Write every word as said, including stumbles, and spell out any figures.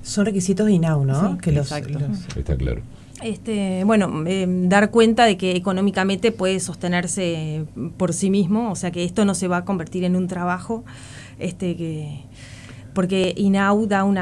Son requisitos de INAU, ¿no? Sí, que los, exacto. los... Está claro. Este, bueno, eh, dar cuenta de que económicamente puede sostenerse por sí mismo, o sea que esto no se va a convertir en un trabajo, este, que porque INAU da una